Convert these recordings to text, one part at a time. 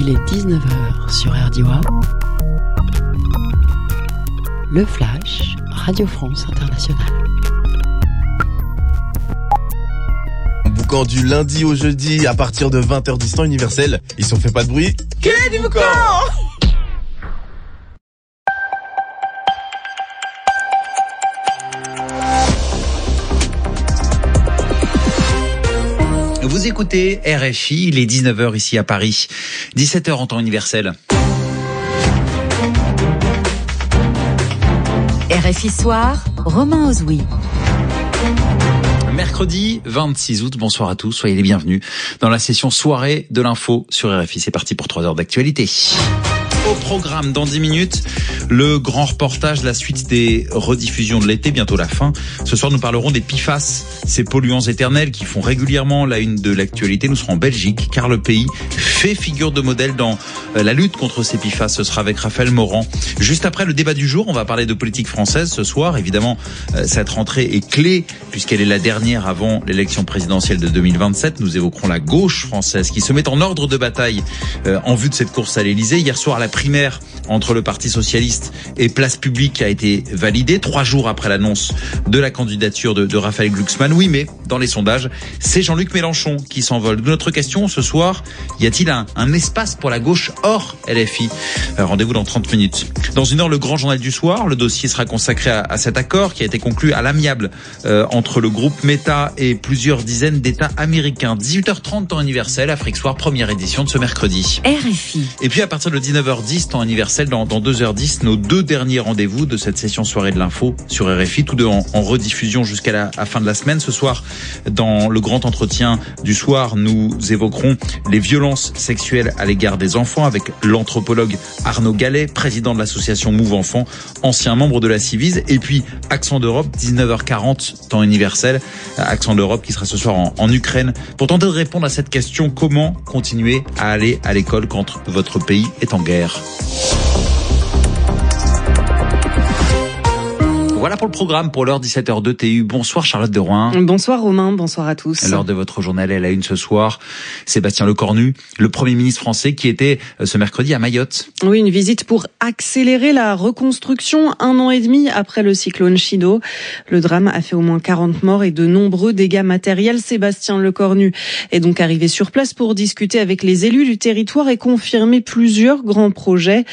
Il est 19h sur RDI. Le Flash, Radio France Internationale. Boucan du lundi au jeudi à partir de 20h10 temps universel. Ils sont fait pas de bruit. Que du boucan! Vous écoutez RFI, il est 19h ici à Paris, 17h en temps universel. RFI Soir, Romain Ozoui. Mercredi 26 août, bonsoir à tous, soyez les bienvenus dans la session soirée de l'info sur RFI. C'est parti pour 3 heures d'actualité. Au programme, dans 10 minutes, le grand reportage, la suite des rediffusions de l'été, bientôt la fin. Ce soir, nous parlerons des PFAS, ces polluants éternels qui font régulièrement la une de l'actualité. Nous serons en Belgique, car le pays fait figure de modèle dans la lutte contre ces PFAS. Ce sera avec Raphaël Morand. Juste après le débat du jour, on va parler de politique française ce soir. Évidemment, cette rentrée est clé, puisqu'elle est la dernière avant l'élection présidentielle de 2027. Nous évoquerons la gauche française qui se met en ordre de bataille en vue de cette course à l'Élysée. Hier soir, la primaire entre le Parti socialiste et Place Publique a été validée 3 jours après l'annonce de la candidature de Raphaël Glucksmann. Oui, mais dans les sondages, c'est Jean-Luc Mélenchon qui s'envole. Notre question ce soir, y a-t-il un espace pour la gauche hors LFI? Rendez-vous dans 30 minutes. Dans une heure, le grand journal du soir. Le dossier sera consacré à cet accord qui a été conclu à l'amiable entre le groupe Meta et plusieurs dizaines d'États américains. 18h30 temps universel, Afrique Soir, première édition de ce mercredi. RFI. Et puis à partir de 19h10 temps universel, dans 2h10, nos 2 derniers rendez-vous de cette session soirée de l'info sur RFI, tous deux en rediffusion jusqu'à la fin de la semaine. Ce soir, dans le grand entretien du soir, nous évoquerons les violences sexuelles à l'égard des enfants avec l'anthropologue Arnaud Gallet, président de l'association Move Enfants, ancien membre de la Civise. Et puis Accent d'Europe, 19h40 temps universel, Accent d'Europe qui sera ce soir en Ukraine pour tenter de répondre à cette question: comment continuer à aller à l'école quand votre pays est en guerre? Voilà pour le programme pour l'heure 17h02 TU. Bonsoir Charlotte de Rouen. Bonsoir Romain, bonsoir à tous. À l'heure de votre journal à la une ce soir, Sébastien Lecornu, le Premier ministre français qui était ce mercredi à Mayotte. Oui, une visite pour accélérer la reconstruction 1 an et demi après le cyclone Chido. Le drame a fait au moins 40 morts et de nombreux dégâts matériels. Sébastien Lecornu est donc arrivé sur place pour discuter avec les élus du territoire et confirmer plusieurs grands projets.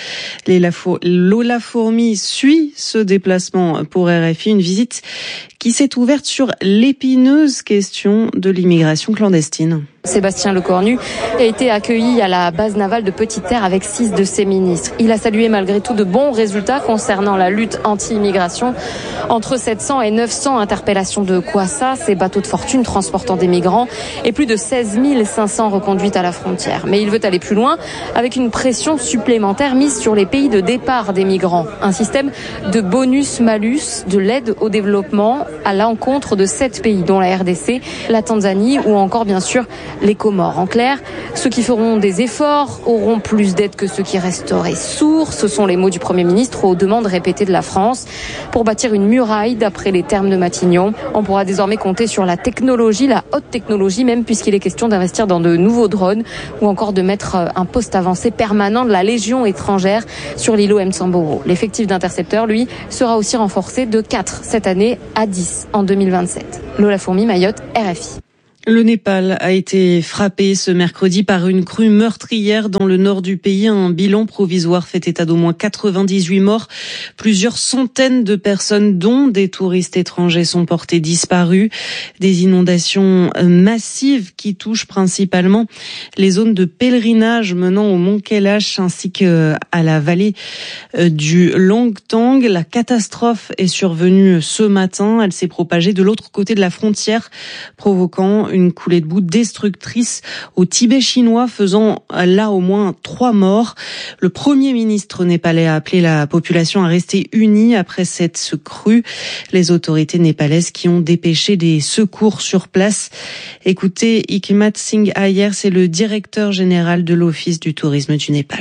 Lola Fourmi suit ce déplacement pour RFI, une visite qui s'est ouverte sur l'épineuse question de l'immigration clandestine. Sébastien Lecornu a été accueilli à la base navale de Petite-Terre avec 6 de ses ministres. Il a salué malgré tout de bons résultats concernant la lutte anti-immigration. Entre 700 et 900 interpellations de Kwassa, ces bateaux de fortune transportant des migrants, et plus de 16 500 reconduites à la frontière. Mais il veut aller plus loin avec une pression supplémentaire mise sur les pays de départ des migrants. Un système de bonus-malus, de l'aide au développement à l'encontre de 7 pays, dont la RDC, la Tanzanie ou encore bien sûr les Comores. En clair, ceux qui feront des efforts auront plus d'aide que ceux qui resteraient sourds. Ce sont les mots du Premier ministre aux demandes répétées de la France pour bâtir une muraille, d'après les termes de Matignon. On pourra désormais compter sur la technologie, la haute technologie même, puisqu'il est question d'investir dans de nouveaux drones ou encore de mettre un poste avancé permanent de la Légion étrangère sur l'îlot Msamboro. L'effectif d'intercepteurs, lui, sera aussi renforcé de 4 cette année à 10 en 2027. Lola Fourmi, Mayotte, RFI. Le Népal a été frappé ce mercredi par une crue meurtrière dans le nord du pays. Un bilan provisoire fait état d'au moins 98 morts. Plusieurs centaines de personnes, dont des touristes étrangers, sont portées disparues. Des inondations massives qui touchent principalement les zones de pèlerinage menant au mont Kailash ainsi qu'à la vallée du Langtang. La catastrophe est survenue ce matin. Elle s'est propagée de l'autre côté de la frontière, provoquant une coulée de boue destructrice au Tibet chinois, faisant là au moins 3 morts. Le Premier ministre népalais a appelé la population à rester unie après cette crue. Les autorités népalaises qui ont dépêché des secours sur place. Écoutez Hikmat Singh Iyer, c'est le directeur général de l'Office du tourisme du Népal.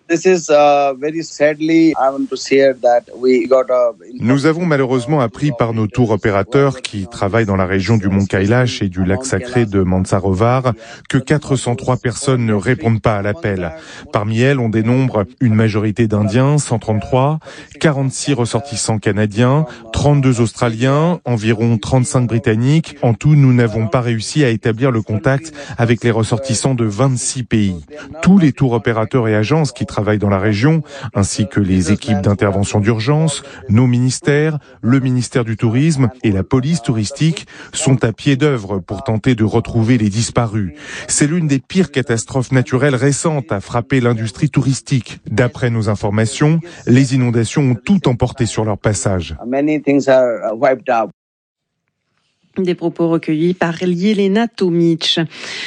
Nous avons malheureusement appris par nos tours opérateurs qui travaillent dans la région du Mont Kailash et du lac sacré de Mansarovar que 403 personnes ne répondent pas à l'appel. Parmi elles, on dénombre une majorité d'Indiens, 133, 46 ressortissants canadiens, 32 Australiens, environ 35 Britanniques. En tout, nous n'avons pas réussi à établir le contact avec les ressortissants de 26 pays. Tous les tours opérateurs et agences qui travaillent dans la région, ainsi que les équipes d'intervention d'urgence, nos ministères, le ministère du Tourisme et la police touristique sont à pied d'œuvre pour tenter de retrouver les disparus. C'est l'une des pires catastrophes naturelles récentes à frapper l'industrie touristique. D'après nos informations, les inondations ont tout emporté sur leur passage. Des propos recueillis par Yelena Tomic.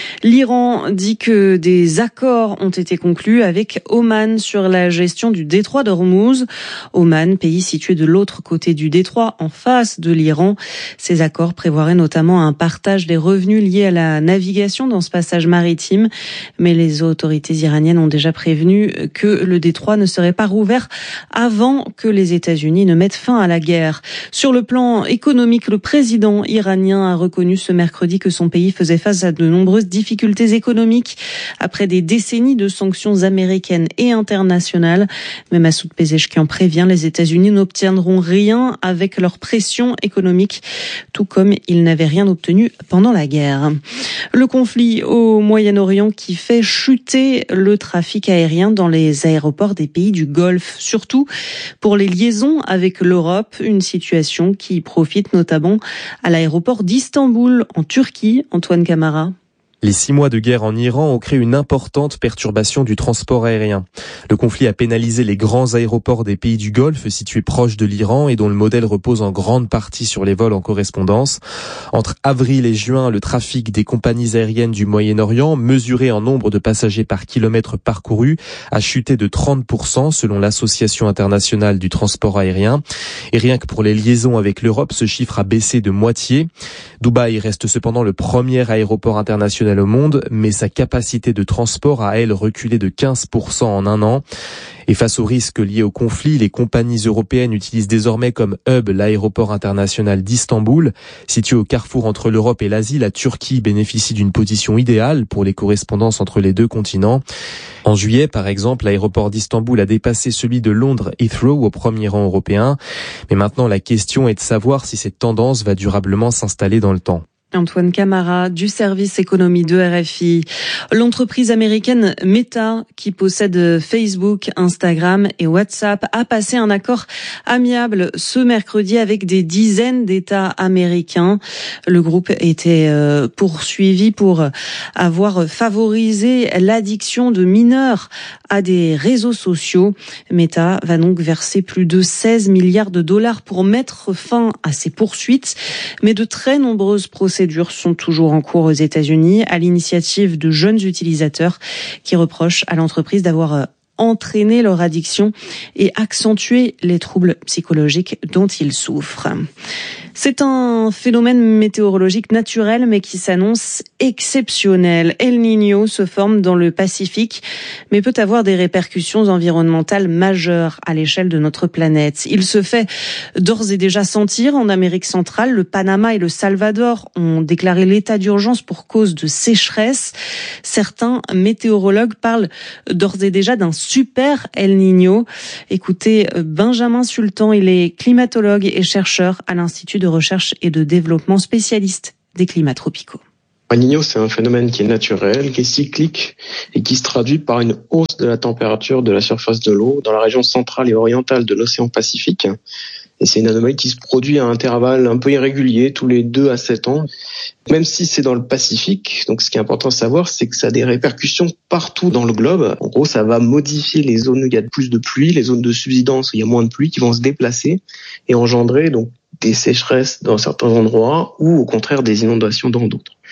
L'Iran dit que des accords ont été conclus avec Oman sur la gestion du détroit d'Ormuz. Oman, pays situé de l'autre côté du détroit, en face de l'Iran. Ces accords prévoiraient notamment un partage des revenus liés à la navigation dans ce passage maritime. Mais les autorités iraniennes ont déjà prévenu que le détroit ne serait pas rouvert avant que les États-Unis ne mettent fin à la guerre. Sur le plan économique, le président iranien a reconnu ce mercredi que son pays faisait face à de nombreuses difficultés économiques après des décennies de sanctions américaines et internationales. Mais Massoud Pezeshkian prévient, les États-Unis n'obtiendront rien avec leur pression économique, tout comme ils n'avaient rien obtenu pendant la guerre. Le conflit au Moyen-Orient qui fait chuter le trafic aérien dans les aéroports des pays du Golfe, surtout pour les liaisons avec l'Europe, une situation qui profite notamment à l'aéroport d'Istanbul en Turquie. Antoine Camara. Les 6 mois de guerre en Iran ont créé une importante perturbation du transport aérien. Le conflit a pénalisé les grands aéroports des pays du Golfe situés proches de l'Iran et dont le modèle repose en grande partie sur les vols en correspondance. Entre avril et juin, le trafic des compagnies aériennes du Moyen-Orient, mesuré en nombre de passagers par kilomètre parcouru, a chuté de 30% selon l'Association internationale du transport aérien. Et rien que pour les liaisons avec l'Europe, ce chiffre a baissé de moitié. Dubaï reste cependant le premier aéroport international au monde, mais sa capacité de transport a, elle, reculé de 15% en un an. Et face aux risques liés au conflit, les compagnies européennes utilisent désormais comme hub l'aéroport international d'Istanbul. Situé au carrefour entre l'Europe et l'Asie, la Turquie bénéficie d'une position idéale pour les correspondances entre les deux continents. En juillet, par exemple, l'aéroport d'Istanbul a dépassé celui de Londres Heathrow au premier rang européen. Mais maintenant, la question est de savoir si cette tendance va durablement s'installer dans le temps. Antoine Camara du service économie de RFI. L'entreprise américaine Meta, qui possède Facebook, Instagram et WhatsApp, a passé un accord amiable ce mercredi avec des dizaines d'États américains. Le groupe était poursuivi pour avoir favorisé l'addiction de mineurs à des réseaux sociaux. Meta va donc verser plus de 16 milliards de dollars pour mettre fin à ces poursuites, mais de très nombreuses procédures sont toujours en cours aux États-Unis à l'initiative de jeunes utilisateurs qui reprochent à l'entreprise d'avoir entraîné leur addiction et accentué les troubles psychologiques dont ils souffrent. C'est un phénomène météorologique naturel mais qui s'annonce exceptionnel. El Niño se forme dans le Pacifique mais peut avoir des répercussions environnementales majeures à l'échelle de notre planète. Il se fait d'ores et déjà sentir en Amérique centrale. Le Panama et le Salvador ont déclaré l'état d'urgence pour cause de sécheresse. Certains météorologues parlent d'ores et déjà d'un super El Niño. Écoutez Benjamin Sultan, il est climatologue et chercheur à l'Institut de recherche et de développement spécialiste des climats tropicaux. El Niño, c'est un phénomène qui est naturel, qui est cyclique et qui se traduit par une hausse de la température de la surface de l'eau dans la région centrale et orientale de l'océan Pacifique. Et c'est une anomalie qui se produit à intervalles un peu irréguliers, tous les 2 à 7 ans. Même si c'est dans le Pacifique, donc ce qui est important de savoir, c'est que ça a des répercussions partout dans le globe. En gros, ça va modifier les zones où il y a plus de pluie, les zones de subsidence où il y a moins de pluie, qui vont se déplacer et engendrer donc des sécheresses dans certains endroits ou au contraire des inondations dans d'autres.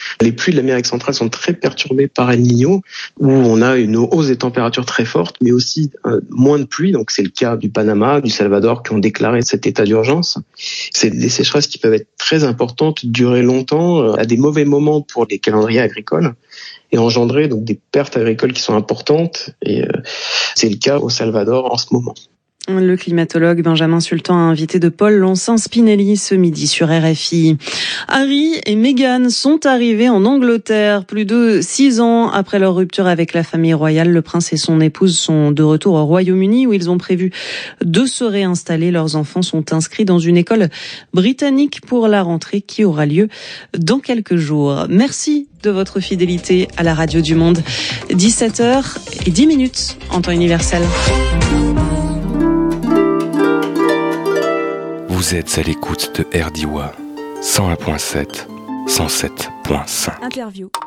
Les pluies de l'Amérique centrale sont très perturbées par El Niño, où on a une hausse des températures très forte, mais aussi moins de pluie. Donc c'est le cas du Panama, du Salvador, qui ont déclaré cet état d'urgence. C'est des sécheresses qui peuvent être très importantes, durer longtemps, à des mauvais moments pour les calendriers agricoles, et engendrer donc des pertes agricoles qui sont importantes. Et c'est le cas au Salvador en ce moment. Le climatologue Benjamin Sultan a invité de Paul Lancin-Spinelli ce midi sur RFI. Harry et Meghan sont arrivés en Angleterre. Plus de 6 ans après leur rupture avec la famille royale, le prince et son épouse sont de retour au Royaume-Uni où ils ont prévu de se réinstaller. Leurs enfants sont inscrits dans une école britannique pour la rentrée qui aura lieu dans quelques jours. Merci de votre fidélité à la radio du Monde. 17h10 en temps universel. Vous êtes à l'écoute de RDIWA 101.7, 107.5. Interview.